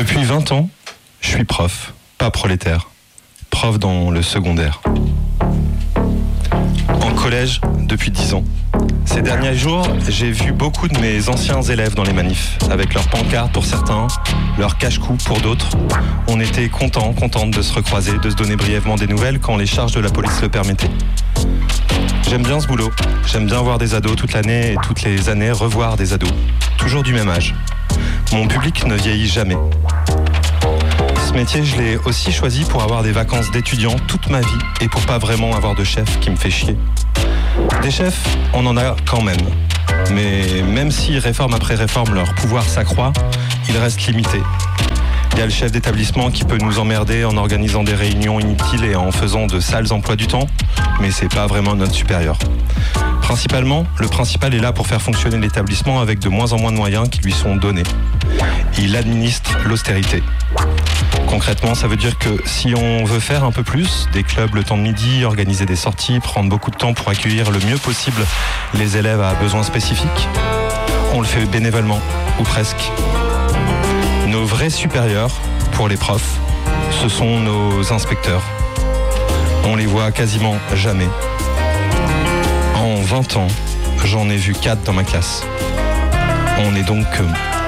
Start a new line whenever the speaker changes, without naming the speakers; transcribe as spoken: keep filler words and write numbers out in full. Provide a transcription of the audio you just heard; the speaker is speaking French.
Depuis vingt ans, je suis prof, pas prolétaire. Prof dans le secondaire. En collège, depuis dix ans. Ces derniers jours, j'ai vu beaucoup de mes anciens élèves dans les manifs, avec leurs pancartes pour certains, leurs cache-cou pour d'autres. On était contents, contentes de se recroiser, de se donner brièvement des nouvelles quand les charges de la police le permettaient. J'aime bien ce boulot, j'aime bien voir des ados toute l'année et toutes les années revoir des ados, toujours du même âge. Mon public ne vieillit jamais. Ce métier, je l'ai aussi choisi pour avoir des vacances d'étudiant toute ma vie et pour pas vraiment avoir de chef qui me fait chier. Des chefs, on en a quand même. Mais même si réforme après réforme leur pouvoir s'accroît, il reste limité. Il y a le chef d'établissement qui peut nous emmerder en organisant des réunions inutiles et en faisant de sales emplois du temps, mais c'est pas vraiment notre supérieur. Principalement, le principal est là pour faire fonctionner l'établissement avec de moins en moins de moyens qui lui sont donnés. Il administre l'austérité. Concrètement, ça veut dire que si on veut faire un peu plus, des clubs le temps de midi, organiser des sorties, prendre beaucoup de temps pour accueillir le mieux possible les élèves à besoins spécifiques, on le fait bénévolement, ou presque. Nos vrais supérieurs, pour les profs, ce sont nos inspecteurs. On les voit quasiment jamais. En vingt ans, j'en ai vu quatre dans ma classe. On est donc